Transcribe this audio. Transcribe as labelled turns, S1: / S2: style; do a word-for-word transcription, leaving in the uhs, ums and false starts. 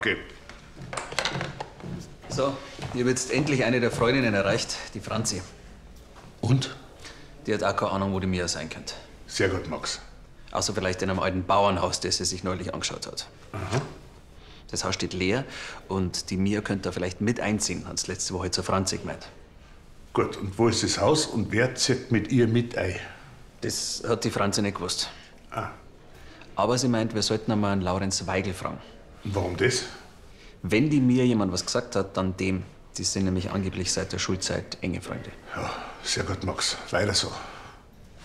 S1: Okay.
S2: So, ich habe jetzt endlich eine der Freundinnen erreicht, die Franzi.
S1: Und?
S2: Die hat auch keine Ahnung, wo die Mia sein könnte.
S1: Sehr gut, Max.
S2: Außer vielleicht in einem alten Bauernhaus, das sie sich neulich angeschaut hat.
S1: Aha.
S2: Das Haus steht leer und die Mia könnte da vielleicht mit einziehen, hat sie letzte Woche zur Franzi gemeint.
S1: Gut, und wo ist das Haus und wer zieht mit ihr mit ein?
S2: Das hat die Franzi nicht gewusst.
S1: Ah.
S2: Aber sie meint, wir sollten einmal einen Laurenz Weigel fragen.
S1: Und warum das?
S2: Wenn die Mia jemand was gesagt hat, dann dem. Die sind nämlich angeblich seit der Schulzeit enge Freunde.
S1: Ja, sehr gut, Max. Weiter so.